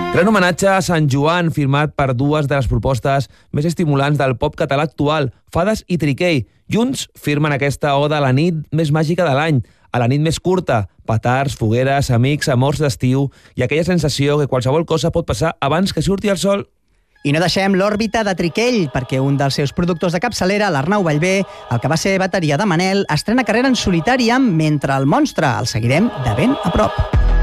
Gran homenatge a Sant Joan, firmat per dues de les propostes més estimulants del pop català actual, Fades i Triquell. Junts firmen aquesta oda a la nit més màgica de l'any, a la nit més curta, petards, fogueres, amics, amors d'estiu i aquella sensació que qualsevol cosa pot passar abans que surti el sol. I no deixem l'òrbita de Triquell, perquè un dels seus productors de capçalera, l'Arnau Ballbé, el que va ser bateria de Manel, estrena carrera en solitari amb Mentre el monstre. El seguirem de ben a prop.